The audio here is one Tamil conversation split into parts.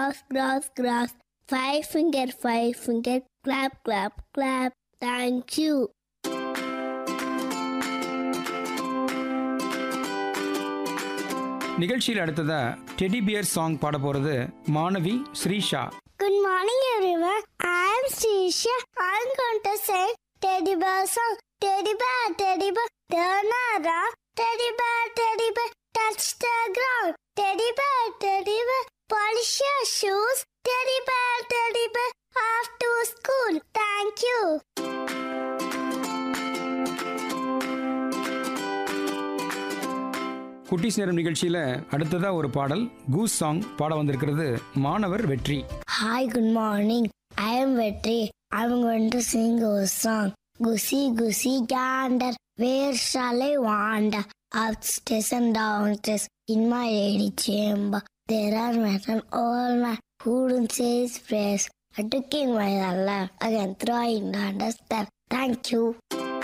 grass, grass. Five finger, clap, clap, clap. Thank you. நிகழ்ச்சியில் அடுத்ததா டெடி பியர் சாங் பாட போறது மாணவி Srisha. Good morning, everyone. I am Srisha. I am going to sing Teddy Bear song. Teddy bear, turn around. Teddy bear, touch the ground. Teddy bear, polish your shoes. Teddy bear, off to school. Thank you. குட்டீஸ் நேரம் நிகழ்ச்சியில அடுத்ததா ஒரு பாடல் கூஸ் சாங் பாட வந்திருக்கிறது மாணவர் வெற்றி. Hi, good morning. I am Vetri. I am going to sing a song. Goosey, goosey gander, where shall I wander? Upstairs and downstairs, in my lady chamber. There are men and old men who don't say his prayers. I took in my life again, trying to understand. Thank you.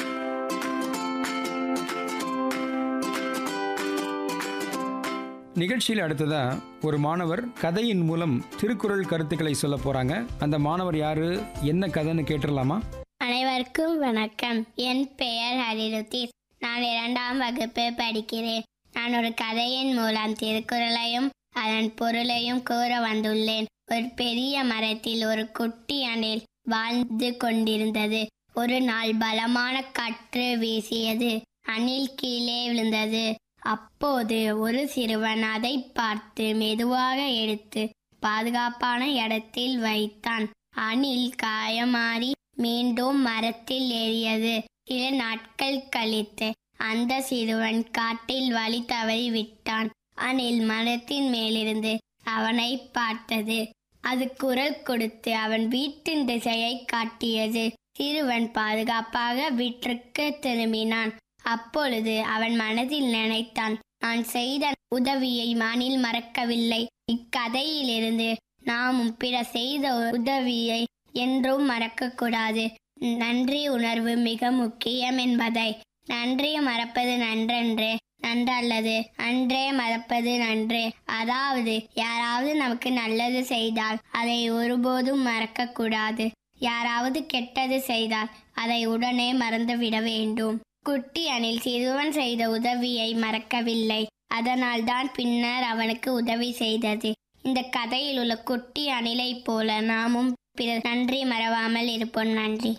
நிகழ்ச்சியில் அடுத்ததா ஒரு மாணவர் கதையின் மூலம் திருக்குறள் கருத்துக்களை சொல்ல போறாங்க. அந்த மாணவர் யாரு, என்ன கதைன்னு கேட்டுடலாமா? அனைவருக்கும் வணக்கம். என் பெயர் ஹரிருத்தி. நான் 2ஆம் வகுப்பு படிக்கிறேன். நான் ஒரு கதையின் மூலம் திருக்குறளையும் அதன் பொருளையும் கூற வந்துள்ளேன். ஒரு பெரிய மரத்தில் ஒரு குட்டி அணில் வாழ்ந்து கொண்டிருந்தது. ஒரு நாள் பலமான காற்று வீசியது. அணில் கீழே விழுந்தது. அப்போது ஒரு சிறுவன் அதை பார்த்து மெதுவாக எடுத்து பாதுகாப்பான இடத்தில் வைத்தான். அணில் காயமாறி மீண்டும் மரத்தில் ஏறியது. சில நாட்கள் கழித்து அந்த சிறுவன் காட்டில் வழி தவறி விட்டான். அணில் மரத்தின் மேலிருந்து அவனை பார்த்தது. அது குரல் கொடுத்து அவன் வீட்டின் திசையை காட்டியது. சிறுவன் பாதுகாப்பாக வீட்டிற்கு திரும்பினான். அப்பொழுது அவன் மனதில் நினைத்தான், நான் செய்த உதவியை அணில் மறக்கவில்லை. இக்கதையிலிருந்து நாமும் பிற செய்த உதவியை என்றும் மறக்கக்கூடாது. நன்றி உணர்வு மிக முக்கியம் என்பதை. நன்றி மறப்பது நன்றன்று, நன்றல்லது. அன்றே மறப்பது நன்று. அதாவது யாராவது நமக்கு நல்லது செய்தால் அதை ஒருபோதும் மறக்க கூடாது. யாராவது கெட்டது செய்தால் அதை உடனே மறந்துவிட வேண்டும். குட்டி அணில் சிறுவன் செய்த உதவியை மறக்கவில்லை. அதனால் தான் பின்னர் அவனுக்கு உதவி செய்தது. இந்த கதையில் உள்ள குட்டி அணிலை போல நாமும் பிற நன்றி மறவாமல் இருப்போம். நன்றி.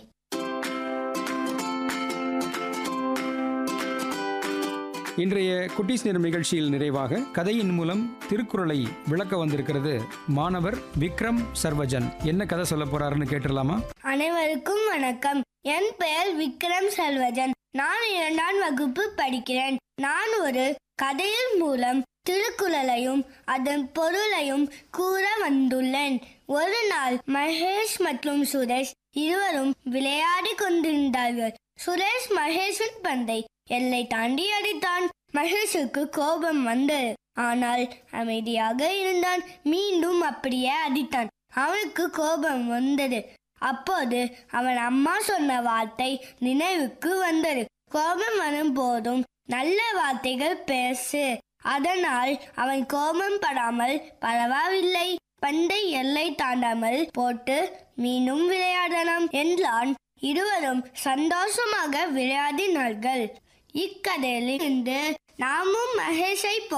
இன்றைய குட்டீஸ் நேரம் நிகழ்ச்சியில் நிறைவாக கதையின் மூலம் திருக்குறளை விளக்க வந்திருக்கிறது மாணவர் விக்ரம் சர்வஜன். என்ன கதை சொல்ல போறாருன்னு கேட்டுடலாமா? அனைவருக்கும் வணக்கம். என் பெயர் விக்ரம் சர்வஜன். நான் 2ஆம் வகுப்பு படிக்கிறேன். நான் ஒரு கதையின் மூலம் திருக்குறளையும் அதன் பொருளையும் கூற வந்துள்ளேன். ஒரு நாள் மகேஷ் மற்றும் சுரேஷ் இருவரும் விளையாடி கொண்டிருந்தார்கள். சுரேஷ் மகேஷின் பந்தை எல்லை தாண்டி அடித்தான். மகேஷுக்கு கோபம் வந்தது. ஆனால் அமைதியாக இருந்தான். மீண்டும் அப்படியே அடித்தான். அவனுக்கு கோபம் வந்தது. அப்போது அவன் அம்மா சொன்ன வார்த்தை நினைவுக்கு வந்தது. கோபம் வரும் போதும் நல்ல வார்த்தைகள் பேசு. அதனால் அவன் கோபம் படாமல் பரவாயில்லை, பந்தை எல்லை தாண்டாமல் போட்டு மீண்டும் விளையாடலாம் என்றான். இருவரும் சந்தோஷமாக விளையாடினார்கள். இக்கதையிலிருந்து நாமும் மகேஷை